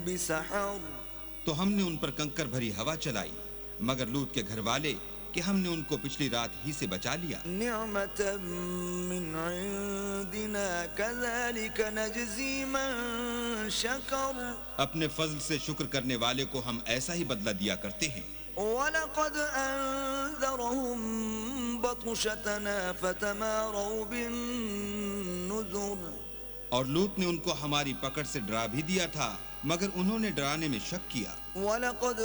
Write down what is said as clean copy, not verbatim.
बिसहर, तो हमने उन पर कंकर भरी हवा चलाई, मगर लूत के घर वाले कि हमने उनको पिछली रात ही से बचा लिया। निअमतम मिन इंदिना कज़ालिक नजज़ी मन शकर, अपने फजल से शुक्र करने वाले को हम ऐसा ही बदला दिया करते हैं। वलक़द अंज़रहुम बतशतना फतमारौ बिन्नुज़ुर, और लूत ने उनको हमारी पकड़ से डरा भी दिया था, मगर उन्होंने डराने में शक किया। वलक़द